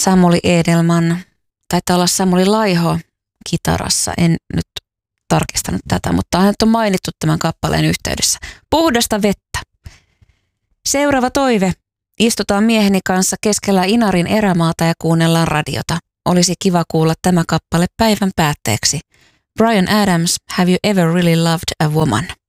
Samuli Edelman, taitaa olla Samuli Laiho kitarassa, en nyt tarkistanut tätä, mutta hänet on mainittu tämän kappaleen yhteydessä. Puhdasta vettä. Seuraava toive. Istutaan mieheni kanssa keskellä Inarin erämaata ja kuunnellaan radiota. Olisi kiva kuulla tämä kappale päivän päätteeksi. Bryan Adams, Have You Ever Really Loved a Woman?